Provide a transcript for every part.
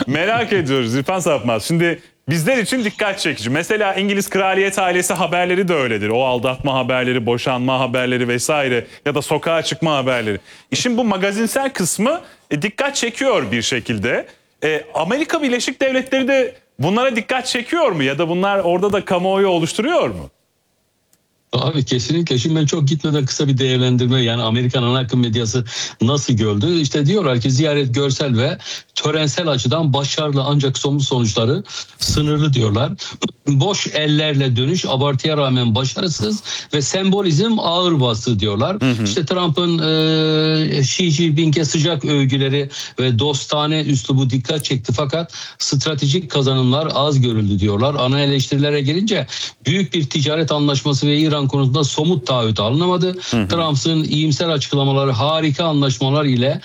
Merak ediyoruz İrfan Sapmaz. Şimdi bizler için dikkat çekici. Mesela İngiliz kraliyet ailesi haberleri de öyledir. O aldatma haberleri, boşanma haberleri vesaire ya da sokağa çıkma haberleri. İşin bu magazinsel kısmı dikkat çekiyor bir şekilde. Amerika Birleşik Devletleri de bunlara dikkat çekiyor mu? Ya da bunlar orada da kamuoyu oluşturuyor mu? Abi kesinlikle. Şimdi ben çok gitmeden kısa bir değerlendirme, yani Amerikan ana akım medyası nasıl gördü? İşte diyorlar ki ziyaret görsel ve törensel açıdan başarılı ancak somut sonuçları sınırlı diyorlar. Boş ellerle dönüş abartıya rağmen başarısız ve sembolizm ağır bastı diyorlar. İşte Trump'ın Xi Jinping'e sıcak övgüleri ve dostane üslubu dikkat çekti fakat stratejik kazanımlar az görüldü diyorlar. Ana eleştirilere gelince büyük bir ticaret anlaşması ve İran konusunda somut taahhüt alınamadı. Trump'ın iyimser açıklamaları harika anlaşmalar ile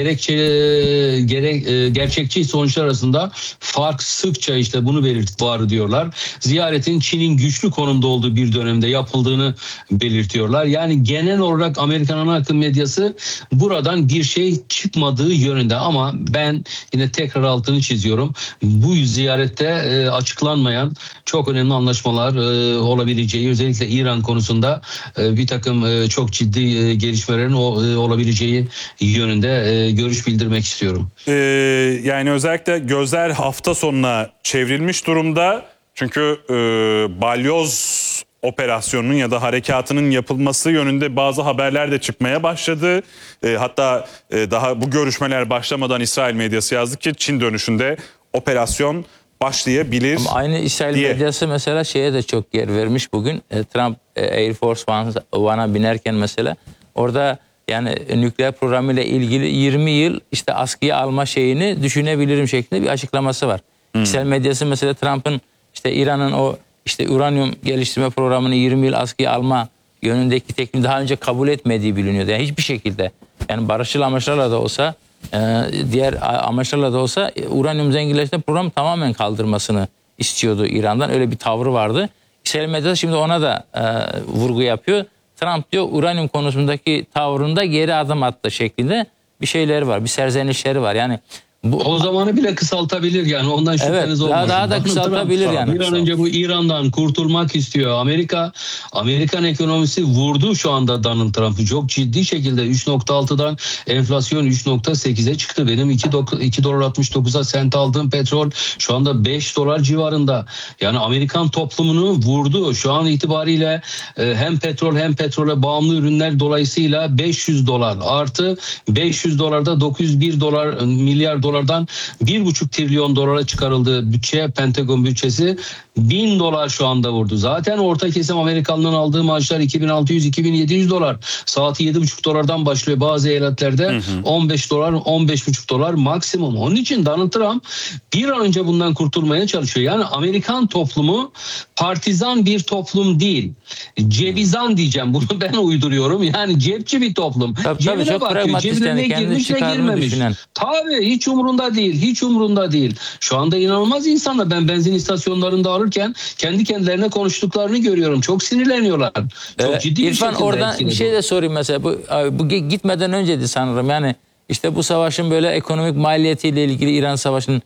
gerçekçi sonuçlar arasında fark sıkça işte bunu var diyorlar. Ziyaretin Çin'in güçlü konumda olduğu bir dönemde yapıldığını belirtiyorlar. Yani genel olarak Amerikan ana akım medyası buradan bir şey çıkmadığı yönünde ama ben yine tekrar altını çiziyorum. Bu ziyarette açıklanmayan çok önemli anlaşmalar olabileceği, özellikle İran konusunda bir takım çok ciddi gelişmelerin olabileceği yönünde görüş bildirmek istiyorum. Yani özellikle gözler hafta sonuna çevrilmiş durumda. Çünkü balyoz operasyonunun ya da harekatının yapılması yönünde bazı haberler de çıkmaya başladı. Hatta daha bu görüşmeler başlamadan İsrail medyası yazdı ki Çin dönüşünde operasyon başlayabilir. Ama aynı İsrail medyası mesela şeye de çok yer vermiş bugün. Trump Air Force One'a binerken mesela orada yani nükleer programıyla ilgili 20 yıl işte askıya alma şeyini düşünebilirim şeklinde bir açıklaması var. İsrail medyası mesela Trump'ın işte İran'ın o işte uranyum geliştirme programını 20 yıl askıya alma yönündeki tekniği daha önce kabul etmediği biliniyordu. Yani hiçbir şekilde yani barışçıl amaçlarla da olsa diğer amaçlarla da olsa uranyum zenginleştirme programı tamamen kaldırmasını istiyordu İran'dan. Öyle bir tavrı vardı. İsrail medyası şimdi ona da vurgu yapıyor. Trump diyor uranyum konusundaki tavrında geri adım attı şeklinde bir şeyleri var. Bir serzenişleri var. Yani o zamanı bile kısaltabilir yani ondan şüpheniz olmasın. Daha da kısaltabilir yani. Bir an önce bu İran'dan kurtulmak istiyor. Amerikan ekonomisi vurdu şu anda Donald Trump'ı çok ciddi şekilde 3.6'dan enflasyon 3.8'e çıktı. Benim 2 dolar 69'a sent aldığım petrol şu anda 5 dolar civarında. Yani Amerikan toplumunu vurdu. Şu an itibariyle hem petrol hem petrole bağımlı ürünler dolayısıyla 500 dolar artı 500 dolarda 901 milyar dolardan 1,5 trilyon dolara çıkarıldı bütçe, Pentagon bütçesi 1000 dolar şu anda vurdu. Zaten orta kesim Amerikanların aldığı maaşlar 2600-2700 dolar. Saati 7,5 dolardan başlıyor bazı eyaletlerde. 15 dolar, 15,5 dolar maksimum. Onun için Donald Trump bir an önce bundan kurtulmaya çalışıyor. Yani Amerikan toplumu partizan bir toplum değil. Cebizan diyeceğim. Bunu ben uyduruyorum. Yani cepçi bir toplum. Tabii çok pragmatist yani kendi çıkarını düşünen. Tabii hiç umurunda değil. Hiç umurunda değil. Şu anda inanılmaz insanlar. Ben benzin istasyonlarında alırken kendi kendilerine konuştuklarını görüyorum. Çok sinirleniyorlar. Çok ciddi İrfan, bir şekilde. oradan bir şey de sorayım mesela. Bu gitmeden önceydi sanırım. Yani işte bu savaşın böyle ekonomik maliyetiyle ilgili İran Savaşı'nın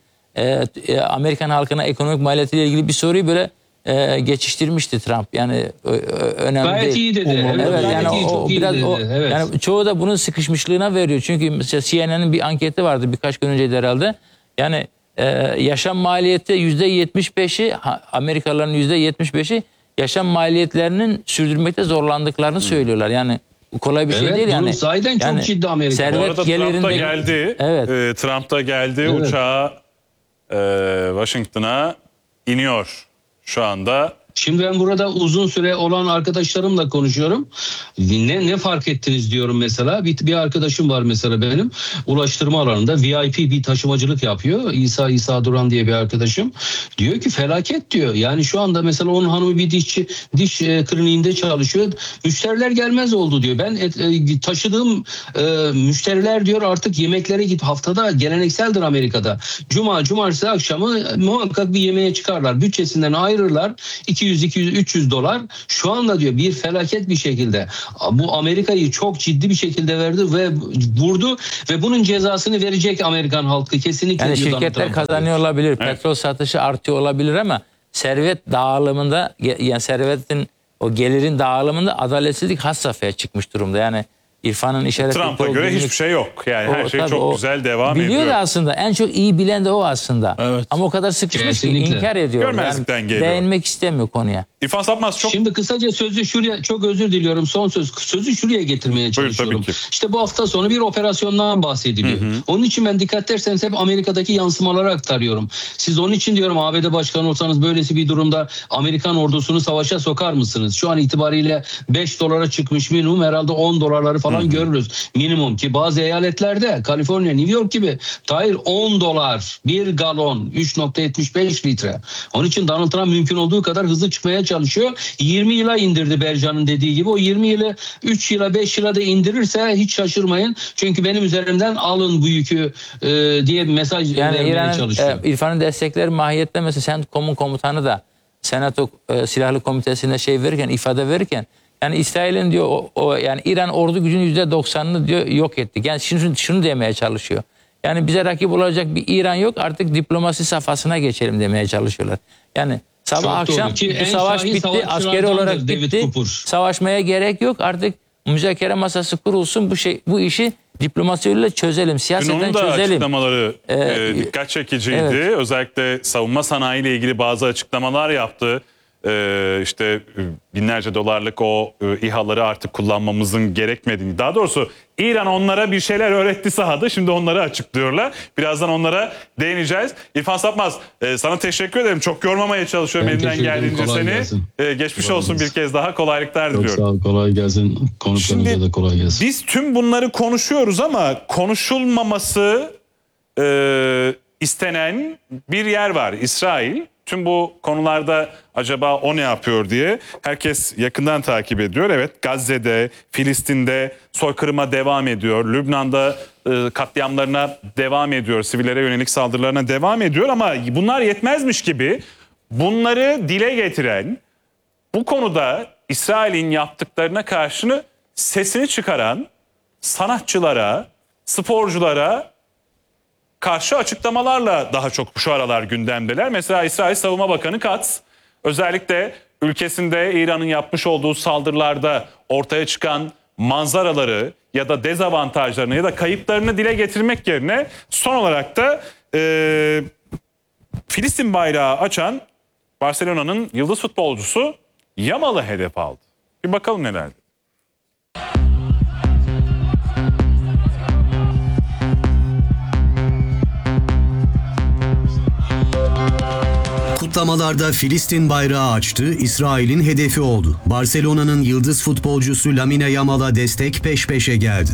Amerikan halkına ekonomik maliyetiyle ilgili bir soruyu böyle geçiştirmişti Trump. Yani önemli gayet değil. iyi dedi. Evet yani o biraz evet. Yani çoğu da bunun sıkışmışlığına veriyor. Çünkü mesela CNN'in bir anketi vardı birkaç gün önceydi herhalde. Yani yaşam maliyeti %75'i Amerikalıların %75'i yaşam maliyetlerinin sürdürmekte zorlandıklarını söylüyorlar. Yani kolay bir şey değil yani. Zaten çok ciddi Amerika. Bu arada Trump da geldi. Evet. Trump da geldi. Evet. Uçağa Washington'a iniyor şu anda. Şimdi ben burada uzun süre olan arkadaşlarımla konuşuyorum. Ne fark ettiniz diyorum mesela. Bir arkadaşım var mesela benim. Ulaştırma alanında VIP bir taşımacılık yapıyor. İsa Duran diye bir arkadaşım. Diyor ki felaket diyor. Yani şu anda mesela onun hanımı bir diş kliniğinde çalışıyor. Müşteriler gelmez oldu diyor. Ben taşıdığım müşteriler diyor artık yemeklere git. Haftada gelenekseldir Amerika'da. Cumartesi akşamı muhakkak bir yemeğe çıkarlar. Bütçesinden ayırırlar. 200 200, 200, 300 dolar. Şu anda diyor bir felaket bir şekilde bu Amerika'yı çok ciddi bir şekilde verdi ve vurdu ve bunun cezasını verecek Amerikan halkı kesinlikle. Yani diyor şirketler Donald Trump. kazanıyor olabilir. Petrol satışı artıyor olabilir ama servet dağılımında, yani servetin, o gelirin dağılımında adaletsizlik has safhaya çıkmış durumda. Yani İrfan'ın işaret ettiği Trump'a o göre günlük- hiçbir şey yok. Yani her şey tabii çok o güzel devam biliyor ediyor. da aslında en çok iyi bilen de o aslında. Evet. Ama o kadar sıkışmış ki Kesinlikle. inkar ediyor. Görmezlikten geliyor. Değinmek istemiyor konuya. İrfan Sapmaz çok Şimdi kısaca sözü şuraya, çok özür diliyorum, son sözü şuraya getirmeye çalışıyorum. tabii ki. İşte bu hafta sonu bir operasyondan bahsediliyor. Onun için ben dikkat ederseniz hep Amerika'daki yansımaları aktarıyorum. Siz onun için diyorum ABD başkanı olsanız böylesi bir durumda Amerikan ordusunu savaşa sokar mısınız? Şu an itibariyle 5 dolara çıkmış minimum, herhalde 10 dolarları falan görürüz. Minimum ki bazı eyaletlerde Kaliforniya, New York gibi tahir 10 dolar bir galon 3.75 litre. Onun için Donald Trump mümkün olduğu kadar hızlı çıkmaya çalışıyor. 20 yıla indirdi Bercan'ın dediği gibi. O 20 yılı 3 yıla 5 yıla da indirirse hiç şaşırmayın. Çünkü benim üzerimden alın bu yükü diye bir mesaj Yani vermeye çalışıyor. İran'ın İrfan'ın destekleri mahiyette mesela CENTCOM'un komutanı da Senato Silahlı Komitesi'ne verirken, ifade verirken, yani İsrail'in diyor yani İran ordu gücünün %90'ını diyor yok ettik. Yani şunu demeye çalışıyor. Yani bize rakip olacak bir İran yok, artık diplomasi safhasına geçelim demeye çalışıyorlar. Yani sabah Çok akşam doğru ki bu en savaş şahin bitti, askeri savaşçılardandır olarak David bitti. Cooper. Savaşmaya gerek yok, artık müzakere masası kurulsun, bu işi diplomasi yoluyla çözelim, Dün siyasetten onun da çözelim. açıklamaları dikkat çekiciydi. evet. Özellikle savunma sanayi ile ilgili bazı açıklamalar yaptı. İşte binlerce dolarlık o İHA'ları artık kullanmamızın gerekmediğini. Daha doğrusu İran onlara bir şeyler öğretti sahada. Şimdi onları açıklıyorlar. Birazdan onlara değineceğiz. İrfan Sapmaz, sana teşekkür ederim. Çok yormamaya çalışıyorum Ben elimden teşekkür ederim. geldiğince Kolay seni. gelsin. Geçmiş Kolay olsun gelsin. bir kez daha. Kolaylıklar Çok diliyorum. sağ ol, kolay gelsin. Konuklarınıza Şimdi da kolay gelsin. biz tüm bunları konuşuyoruz ama konuşulmaması istenen bir yer var, İsrail. Tüm bu konularda acaba o ne yapıyor diye herkes yakından takip ediyor. Evet, Gazze'de, Filistin'de soykırıma devam ediyor. Lübnan'da katliamlarına devam ediyor. Sivillere yönelik saldırılarına devam ediyor ama bunlar yetmezmiş gibi bunları dile getiren, bu konuda İsrail'in yaptıklarına karşı sesini çıkaran sanatçılara, sporculara karşı açıklamalarla daha çok şu aralar gündemdeler. Mesela İsrail Savunma Bakanı Katz özellikle ülkesinde İran'ın yapmış olduğu saldırılarda ortaya çıkan manzaraları ya da dezavantajlarını ya da kayıplarını dile getirmek yerine son olarak da Filistin bayrağı açan Barcelona'nın yıldız futbolcusu Yamal'ı hedef aldı. Bir bakalım neler. Kutlamalarda Filistin bayrağı açtı, İsrail'in hedefi oldu. Barcelona'nın yıldız futbolcusu Lamine Yamal'a destek peş peşe geldi.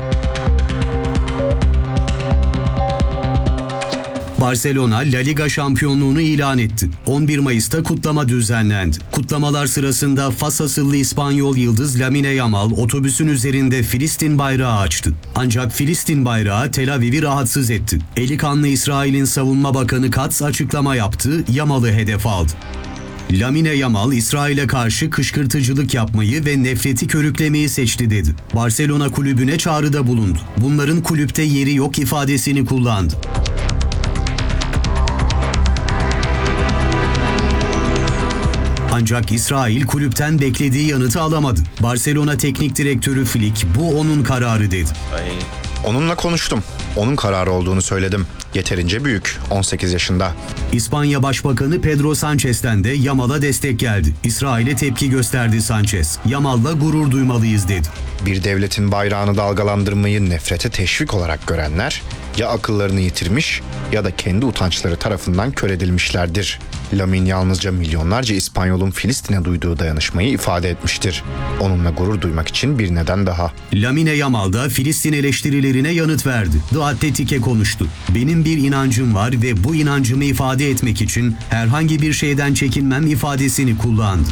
Barcelona, La Liga şampiyonluğunu ilan etti. 11 Mayıs'ta kutlama düzenlendi. Kutlamalar sırasında Fas asıllı İspanyol yıldız Lamine Yamal otobüsün üzerinde Filistin bayrağı açtı. Ancak Filistin bayrağı Tel Aviv'i rahatsız etti. Eli kanlı İsrail'in savunma bakanı Katz açıklama yaptı, Yamal'ı hedef aldı. Lamine Yamal, İsrail'e karşı kışkırtıcılık yapmayı ve nefreti körüklemeyi seçti dedi. Barcelona kulübüne çağrıda bulundu. Bunların kulüpte yeri yok ifadesini kullandı. Ancak İsrail kulüpten beklediği yanıtı alamadı. Barcelona teknik direktörü Flick, bu onun kararı dedi. Onunla konuştum. Onun kararı olduğunu söyledim. Yeterince büyük, 18 yaşında. İspanya Başbakanı Pedro Sanchez'ten de Yamal'a destek geldi. İsrail'e tepki gösterdi Sanchez. Yamal'la gurur duymalıyız dedi. Bir devletin bayrağını dalgalandırmayı nefrete teşvik olarak görenler ya akıllarını yitirmiş ya da kendi utançları tarafından kör edilmişlerdir. Lamine yalnızca milyonlarca İspanyol'un Filistin'e duyduğu dayanışmayı ifade etmiştir. Onunla gurur duymak için bir neden daha. Lamine Yamal da Filistin eleştirilerine yanıt verdi. The Athletic'e konuştu. Benim bir inancım var ve bu inancımı ifade etmek için herhangi bir şeyden çekinmem ifadesini kullandı.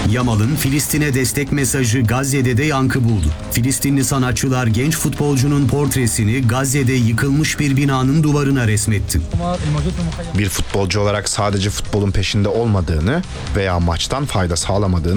Yamal'ın Filistin'e destek mesajı Gazze'de de yankı buldu. Filistinli sanatçılar genç futbolcunun portresini Gazze'de yıkılmış bir binanın duvarına resmetti. Bir futbolcu olarak sadece futbolun peşinde olmadığını veya maçtan fayda sağlamadığını